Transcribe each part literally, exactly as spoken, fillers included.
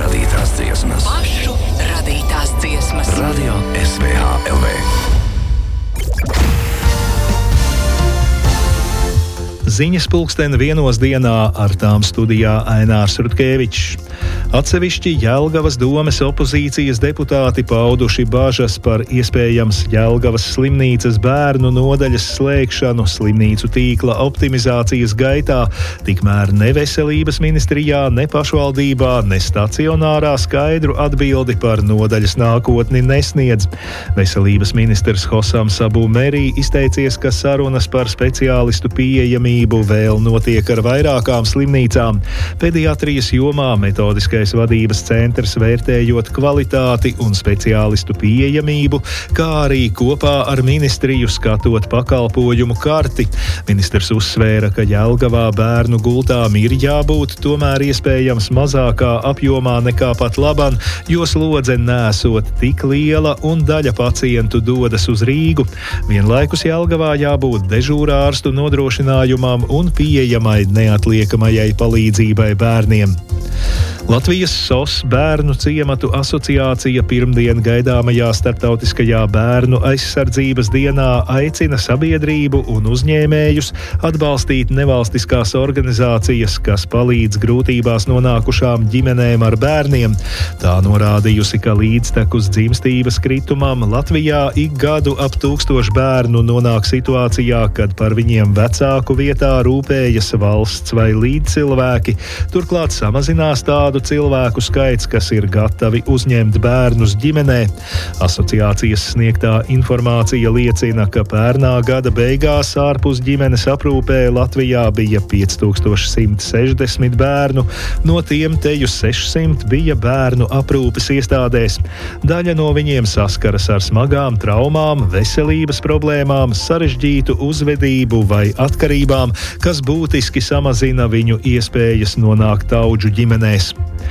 radītās dziesmas. Pašu radītās dziesmas. Radio S V H L V. Ziņas pulksteni vienos dienā, ar tām studijā Ainārs Rutkevičs. Atsevišķi Jelgavas domes opozīcijas deputāti pauduši bažas par iespējams Jelgavas slimnīcas bērnu nodaļas slēgšanu slimnīcu tīkla optimizācijas gaitā, tikmēr ne veselības ministrijā, ne pašvaldībā, ne stacionārā skaidru atbildi par nodaļas nākotni nesniedz. Veselības ministrs Hosams Abu Merī izteicies, ka sarunas par speciālistu pieejamību vēl notiek ar vairākām slimnīcām. Pediatrijas jomā metodiskais vadības centrs vērtējot kvalitāti un speciālistu pieejamību, kā arī kopā ar ministriju skatot pakalpojumu karti. Ministrs uzsvēra, ka Jelgavā bērnu gultām ir jābūt tomēr iespējams mazākā apjomā nekā pat laban, jo slodze nesot tik liela un daļa pacientu dodas uz Rīgu. Vienlaikus Jelgavā jābūt dežūrārstu nodrošinājumam un pieejamai neatliekamajai palīdzībai bērniem. Latvijas S O S Bērnu ciematu asociācija pirmdien gaidāmajā starptautiskajā bērnu aizsardzības dienā aicina sabiedrību un uzņēmējus atbalstīt nevalstiskās organizācijas, kas palīdz grūtībās nonākušām ģimenēm ar bērniem. Tā norādījusi, ka līdztekus dzimstības kritumam Latvijā ik gadu ap tūkstošu bērnu nonāk situācijā, kad par viņiem vecāku vietā rūpējas valsts vai līdzcilvēki. Turklāt samazinās tādu cilvēku skaits, kas ir gatavi uzņemt bērnus ģimenē. Asociācijas sniegtā informācija liecina, ka pērnā gada beigās ārpus ģimenes aprūpē Latvijā bija pieci tūkstoši simt sešdesmit bērnu, no tiem teju sešsimt bija bērnu aprūpes iestādēs. Daļa no viņiem saskaras ar smagām traumām, veselības problēmām, sarežģītu uzvedību vai atkarībām, kas būtiski samazina viņu iespējas nonākt audžu ģimenēs.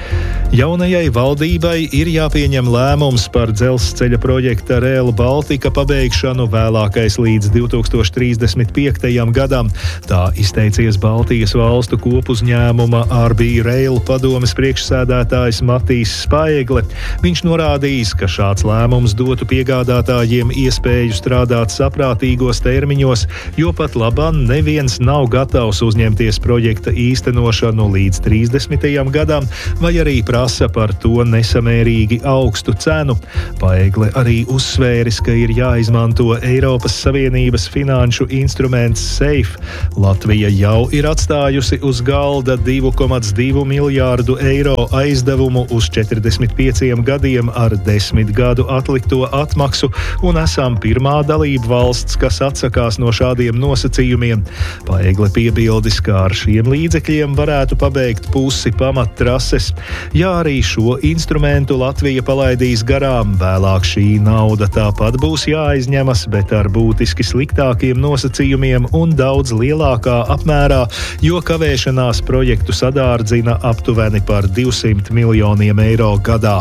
Jaunajai valdībai ir jāpieņem lēmums par dzelzceļa projekta Rail Baltica pabeigšanu vēlākais līdz divi tūkstoši trīsdesmit piektajam gadam. Tā izteicies Baltijas valstu kopuzņēmuma R B Rail padomes priekšsēdētājs Matīs Spaegle. Viņš norādījis, ka šāds lēmums dotu piegādātājiem iespēju strādāt saprātīgos termiņos, jo pat labam neviens nav gatavs uzņemties projekta īstenošanu līdz trīsdesmitajam gadam, vai arī prasa par to nesamērīgi augstu cenu. Paegle arī uzsvēris, ka ir jāizmanto Eiropas Savienības finanšu instruments SAFE. Latvija jau ir atstājusi uz galda divu komats divu miljārdu eiro aizdevumu uz četrdesmit pieciem gadiem ar desmit gadu atlikto atmaksu un esam pirmā dalība valsts, kas atsakās no šādiem nosacījumiem. Paegle piebildis, ka ar šiem līdzekļiem varētu pabeigt pusi pamattrases. Ja arī šo instrumentu Latvija palaidīs garām, vēlāk šī nauda tāpat būs jāaizņemas, bet ar būtiski sliktākiem nosacījumiem un daudz lielākā apmērā, jo kavēšanās projektu sadārdzina aptuveni par divsimt miljoniem eiro gadā.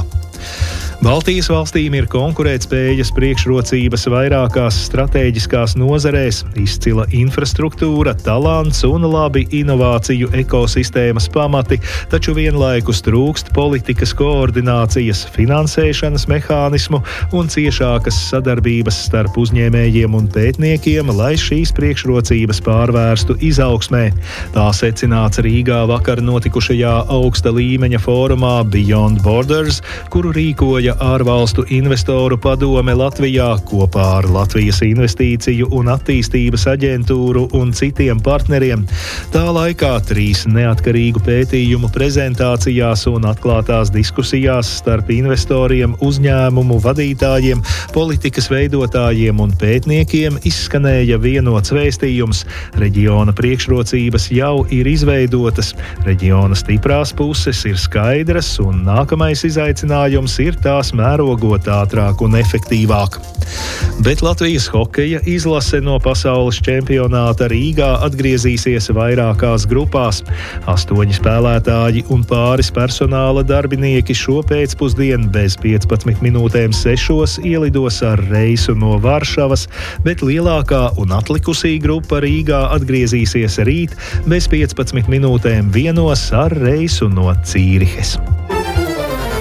Baltijas valstīm ir konkurētspējas priekšrocības vairākās stratēģiskās nozarēs, izcila infrastruktūra, talants un labi inovāciju ekosistēmas pamati, taču vienlaikus trūkst politikas koordinācijas, finansēšanas mehānismu un ciešākas sadarbības starp uzņēmējiem un pētniekiem, lai šīs priekšrocības pārvērstu izaugsmē. Tā secināts Rīgā vakar notikušajā augsta līmeņa fórumā Beyond Borders, kuru rīkoja ārvalstu investoru padome Latvijā kopā ar Latvijas investīciju un attīstības aģentūru un citiem partneriem. Tā laikā trīs neatkarīgu pētījumu prezentācijās un atklātās diskusijās starp investoriem, uzņēmumu vadītājiem, politikas veidotājiem un pētniekiem izskanēja vienots vēstījums. Reģiona priekšrocības jau ir izveidotas, reģiona stiprās puses ir skaidras un nākamais izaicinājums ir tās mērogot ātrāk un efektīvāk. Bet Latvijas hokeja izlase no pasaules čempionāta Rīgā atgriezīsies vairākās grupās. Astoņi spēlētāji un pāris personāla darbinieki šo pēcpusdienu bez piecpadsmit minūtēm sešos ielidos ar reisu no Varšavas, bet lielākā un atlikusī grupa Rīgā atgriezīsies rīt bez piecpadsmit minūtēm vienos ar reisu no Cīrihes.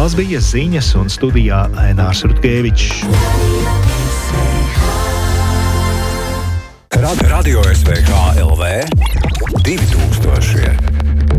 Tās bija ziņas, un studijā Ainārs Rutkevičs. Radio S V H L V divi tūkstošie